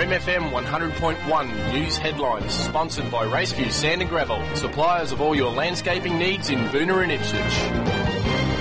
SAMFM 100.1 News Headlines, sponsored by Raceview Sand and Gravel, suppliers of all your landscaping needs in Boonah and Ipswich.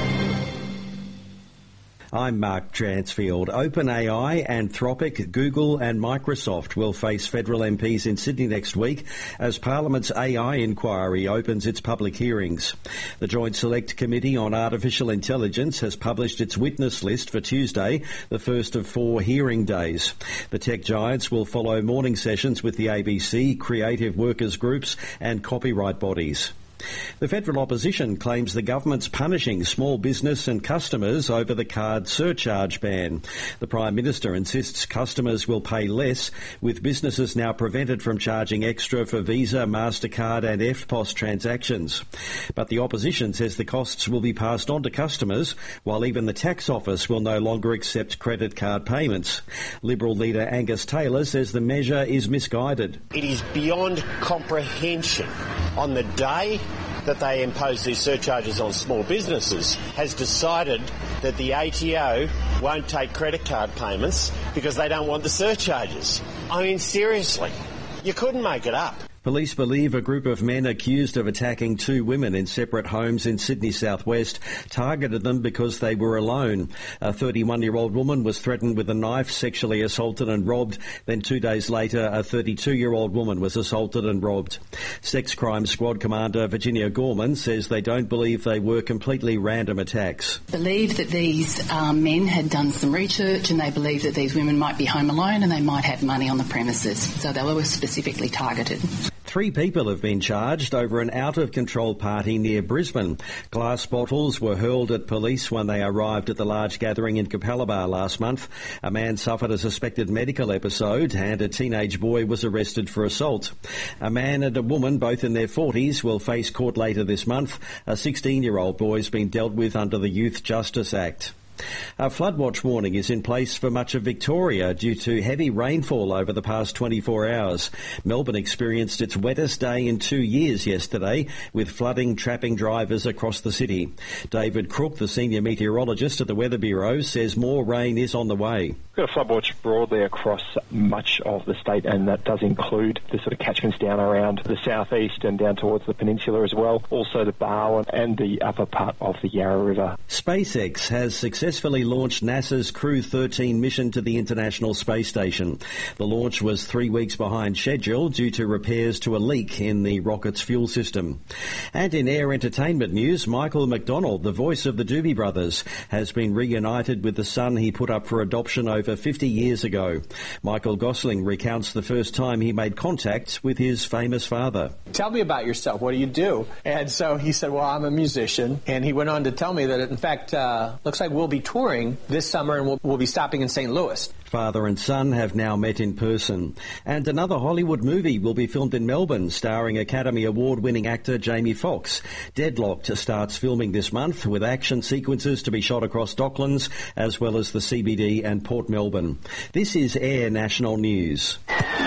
I'm Mark Dransfield. OpenAI, Anthropic, Google and Microsoft will face federal MPs in Sydney next week as Parliament's AI inquiry opens its public hearings. The Joint Select Committee on Artificial Intelligence has published its witness list for Tuesday, the first of 4 hearing days. The tech giants will follow morning sessions with the ABC, creative workers groups and copyright bodies. The federal opposition claims the government's punishing small business and customers over the card surcharge ban. The Prime Minister insists customers will pay less, with businesses now prevented from charging extra for Visa, MasterCard and EFTPOS transactions. But the opposition says the costs will be passed on to customers, while even the tax office will no longer accept credit card payments. Liberal leader Angus Taylor says the measure is misguided. It is beyond comprehension. On the day that they impose these surcharges on small businesses, has decided that the ATO won't take credit card payments because they don't want the surcharges. I mean, seriously, you couldn't make it up. Police believe a group of men accused of attacking 2 women in separate homes in Sydney southwest targeted them because they were alone. A 31-year-old woman was threatened with a knife, sexually assaulted and robbed. Then 2 days later, a 32-year-old woman was assaulted and robbed. Sex Crime Squad Commander Virginia Gorman says they don't believe they were completely random attacks. Believe that these men had done some research and they believe that these women might be home alone and they might have money on the premises. So they were specifically targeted. 3 people have been charged over an out-of-control party near Brisbane. Glass bottles were hurled at police when they arrived at the large gathering in Capalaba last month. A man suffered a suspected medical episode and a teenage boy was arrested for assault. A man and a woman, both in their 40s, will face court later this month. A 16-year-old boy has been dealt with under the Youth Justice Act. A flood watch warning is in place for much of Victoria due to heavy rainfall over the past 24 hours. Melbourne experienced its wettest day in 2 years yesterday, with flooding trapping drivers across the city. David Crook, the senior meteorologist at the Weather Bureau, says more rain is on the way. We've got a flood watch broadly across much of the state, and that does include the sort of catchments down around the southeast and down towards the peninsula as well, also the Barwon and the upper part of the Yarra River. SpaceX has successfully launched NASA's Crew 13 mission to the International Space Station. The launch was 3 weeks behind schedule due to repairs to a leak in the rocket's fuel system. And in air entertainment news, Michael McDonald, the voice of the Doobie Brothers, has been reunited with the son he put up for adoption over 50 years ago. Michael Gosling recounts the first time he made contact with his famous father. Tell me about yourself. What do you do? And so he said, well, I'm a musician. And he went on to tell me that, in fact, looks like we'll be touring this summer and we'll be stopping in St. Louis. Father and son have now met in person. And another Hollywood movie will be filmed in Melbourne, starring Academy Award-winning actor Jamie Foxx. Deadlocked starts filming this month, with action sequences to be shot across Docklands, as well as the CBD and Port Melbourne. This is Air National News.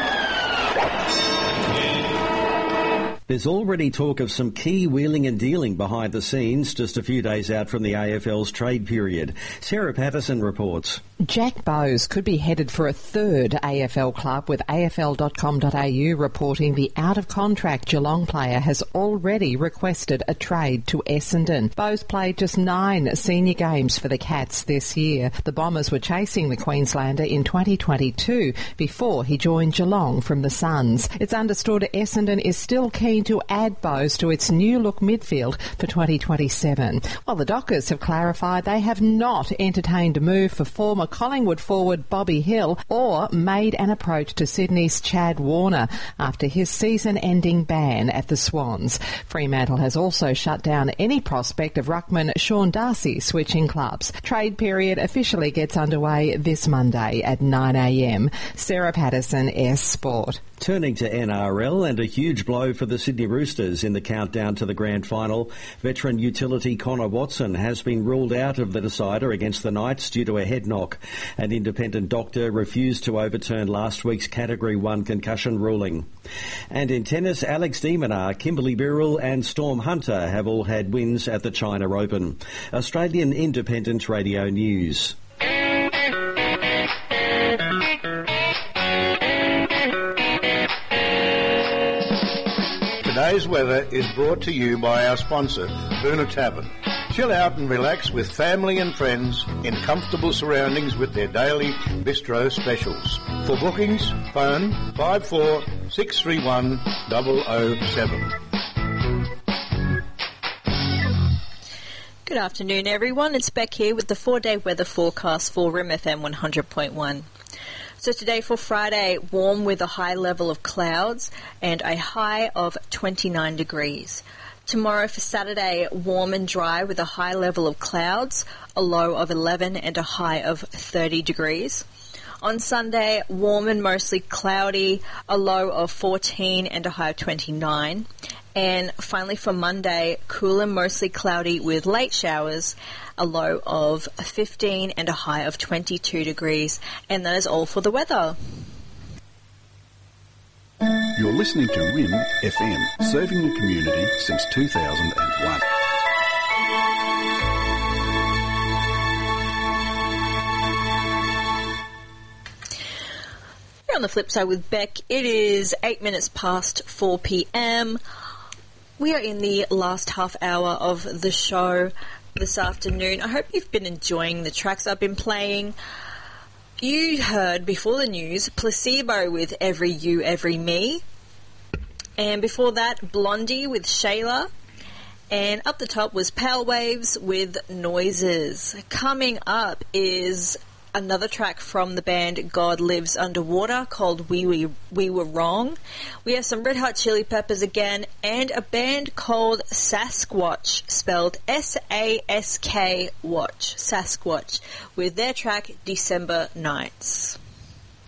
There's already talk of some key wheeling and dealing behind the scenes just a few days out from the AFL's trade period. Sarah Patterson reports. Jack Bowes could be headed for a third AFL club, with AFL.com.au reporting the out-of-contract Geelong player has already requested a trade to Essendon. Bowes played just 9 senior games for the Cats this year. The Bombers were chasing the Queenslander in 2022 before he joined Geelong from the Suns. It's understood Essendon is still keen to add Bowes to its new-look midfield for 2027. While the Dockers have clarified they have not entertained a move for former Collingwood forward Bobby Hill or made an approach to Sydney's Chad Warner after his season-ending ban at the Swans. Fremantle has also shut down any prospect of ruckman Sean Darcy switching clubs. Trade period officially gets underway this Monday at 9 a.m. Sarah Patterson, S Sport. Turning to NRL, and a huge blow for the Sydney Roosters in the countdown to the grand final. Veteran utility Connor Watson has been ruled out of the decider against the Knights due to a head knock. An independent doctor refused to overturn last week's Category 1 concussion ruling. And in tennis, Alex de Minaur, Kimberly Birrell and Storm Hunter have all had wins at the China Open. Australian Independent Radio News. Today's weather is brought to you by our sponsor, Boona Tavern. Chill out and relax with family and friends in comfortable surroundings with their daily bistro specials. For bookings, phone 54 631 007. Good afternoon, everyone. It's Beck here with the 4-day weather forecast for Rim FM 100.1. So today for Friday, warm with a high level of clouds and a high of 29 degrees. Tomorrow for Saturday, warm and dry with a high level of clouds, a low of 11 and a high of 30 degrees. On Sunday, warm and mostly cloudy, a low of 14 and a high of 29. And finally for Monday, cool and mostly cloudy with late showers, a low of 15 and a high of 22 degrees. And that is all for the weather. You're listening to Rim FM, serving the community since 2001. Here on the flip side with Beck, it is 8 minutes past 4 p.m. We are in the last half hour of the show this afternoon. I hope you've been enjoying the tracks I've been playing. You heard before the news Placebo with Every You, Every Me. And before that, Blondie with Shayla. And up the top was Pale Waves with Noises. Coming up is another track from the band God Lives Underwater called We Were Wrong. We have some Red Hot Chili Peppers again and a band called Sasquatch, spelled S-A-S-K Watch, Sasquatch, with their track December Nights.